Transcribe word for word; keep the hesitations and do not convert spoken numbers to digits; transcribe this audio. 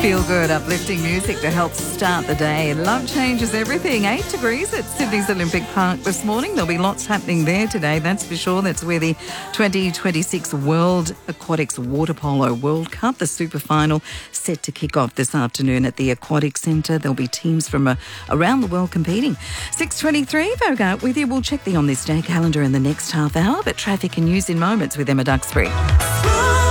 Feel-good, uplifting music to help start the day. Love changes everything. Eight degrees at Sydney's Olympic Park this morning. There'll be lots happening there today, that's for sure. That's where the twenty twenty-six World Aquatics Water Polo World Cup, the super final, set to kick off this afternoon at the Aquatic Centre. There'll be teams from uh, around the world competing. six twenty-three, Bogart with you. We'll check the On This Day calendar in the next half hour, but traffic and news in moments with Emma Duxbury.